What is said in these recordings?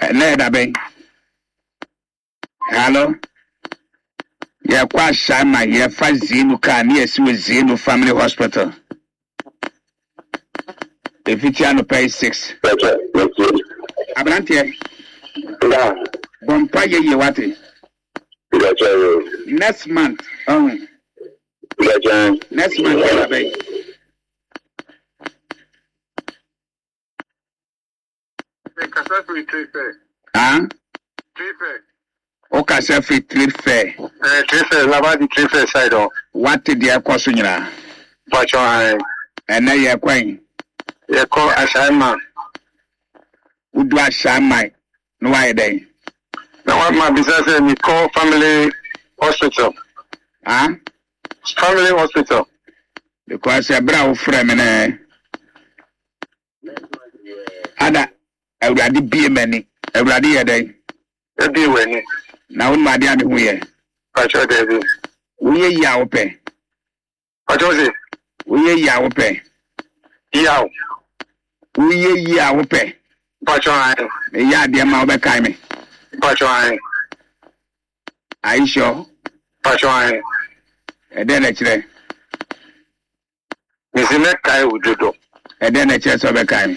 Leda Hello. Yeah, quite Shama, yeah, 50 car near Zino Family Hospital. If it's on pay 6. Abrantia. Bompaya, you what? Next month. Next month, Okay, sir, free trade fair. Trade fair, Lavadi trade fair side. What did you call Sunya? But and now you're quite. You call Ashama. Who do I shine my no idea? Now, what my business is, we call family hospital. Family hospital. Because a brown friend and Ada, already be a many, already a day. Be winning. Now, my dear, we yaw pay. What was it? We yaw pay. Yaw. We yaw pay. But I dear Mother Kaime. But I sure. But And then actually, Miss Nekai would do. And then a chance of a kind.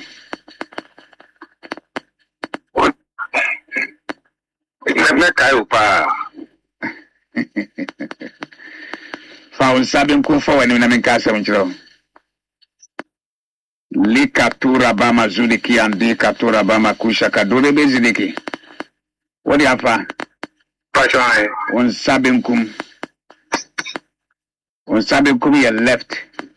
Found Sabin Kufa when I'm in Castle. Likatura Bama Zudiki and Dikatura Bama Kusha Kadure Bezidiki. What do you have? Pachai. On Sabin Kum. On Sabin Kum, your left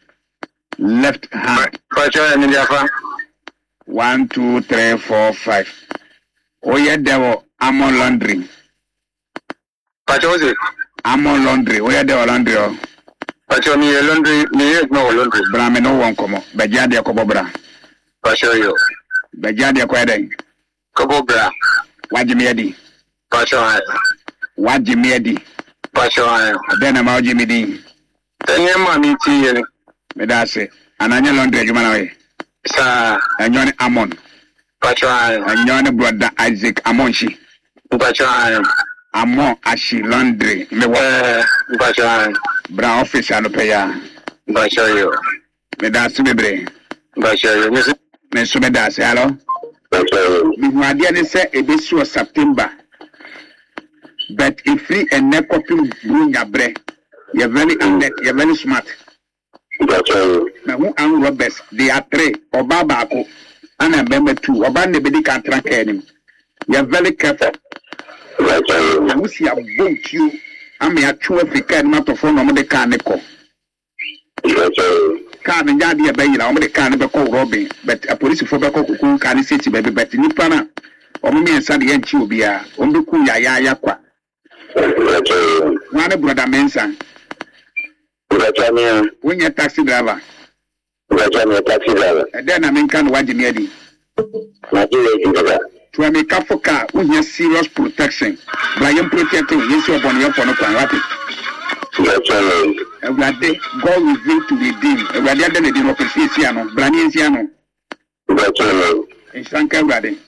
hand. Pachai and Jaffa. 1, 2, 3, 4, 5. Oh, yeah, there were Amon Laundry. Pachai. Amon Laundry. Oh, yeah, there were laundry. Pachai, me laundry, me no laundry. Brahme no one come. Bajadia Cobobra. Pachai. Bajadia Quade. Cobobra. Wajimiedi. Pachai. Wajimiedi. Pachai. Then I'm out Jimmy Dean. Then your mommy tea. Medase. And I laundry, you man. Sir. And you're Amon. Pachai. And you're brother Isaac Amonshi. Pachai. Amon Ashi Laundry. Me Pachai. Bra office and pay ya. Pachai. Medase Bebre. Pachai. Me Sumedase, hello? My dear, say a bit of September. But if free and neck copy bring your bread, you're very alert, you're very smart. Now, who are robbers? They are 3 or Babako, and I remember 2 or Bandy can't track him. You're very careful. I wish you have both you. I may have 2 African matter for no mechanical. Can and Yadi obey our mechanical robbing, but a police for Bako can city baby, but in Nipana or me and Sandy and Chubia, Umbuku Yakwa. One brother Mensa. When you're taxi driver. And then I mean, can watch Jimmy. To make up for car, when you serious protection. Brian protecting yes, you're on your phone. Every day, God will reveal to redeem. Every day, then the Democratiano, Braniziano. And Sanka Radi.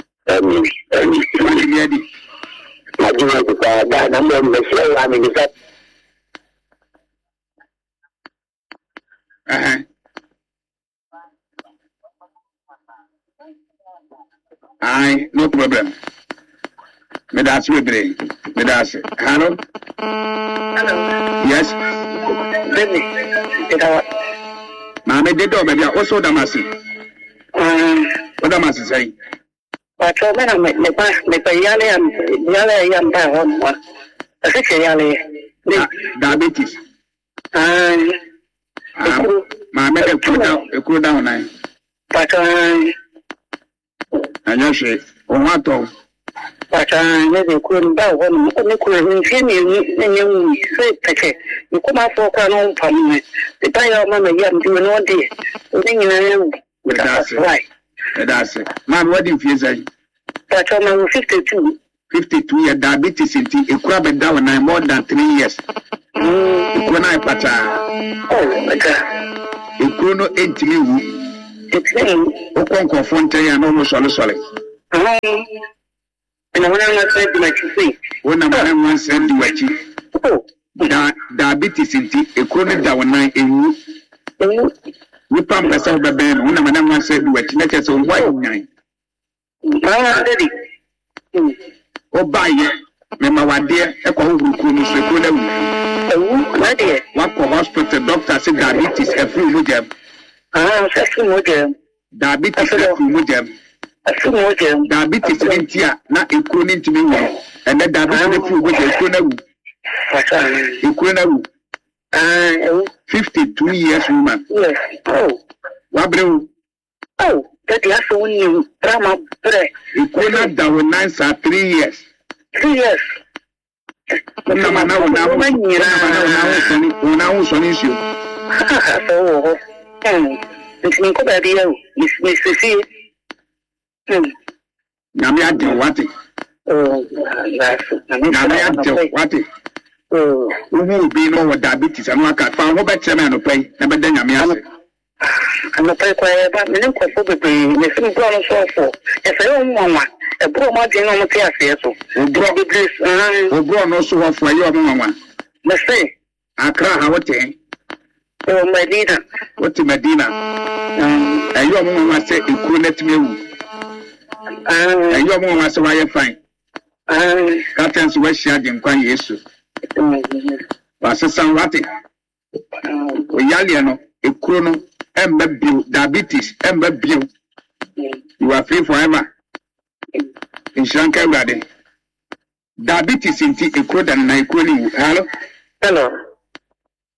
Aye, no problem. Me that's we bring. Me that's it. Hello? Hello. Yes? Mama did do baby also Damasi. What Damasi say? But so many me pa yale am ba on one. I think yale. Diabetes. Mama dey cool down now. But and you say, oh what to? But never could bow one could you say take you come out for can from me. The tire mama yam do no day. That's right. That's it. Man, what if you say? But I'm 52. 52 years diabetes in tea, a crab and down more than 3 years. When I pata, oh my God. A chrono 8 you. It's me. Okonko Fonte and almost solid. And I want to say to my chief. When I'm one said to what you. Oh, diabetes in a chronic down nine in you. We pump us over Ben, when Madame one said to what you let us on white nine. Oh, buy it. Remember what dear, a call who could my dear. What for hospital doctor said diabetes a free mujam. Diabetes a free mujam. Diabetes in Tia, not a chronic to me, and then diabetes free with a chronic. 52 years woman. Yes. Oh. Wabro. Oh, that last one you drama bread. You could not down 9 3 years. 3 years. Diabetes and what I found over Chairman of Pay, never then I'm a pay quiet, but I'm probably missing grown so for. If I don't want a bro margin on the castle, or grown also for your mamma. Let's say, I cry how it oh, my leader. What's Medina? And your mamma said you could let me. And your mamma said, why you fine? Captain's West Yard in Quan Yesu. Was some watting. Yaliano, a chrono, and diabetes, and you are free forever. In Shanka Rade. Diabetes in tea, a crowd and I calling. Hello? Hello.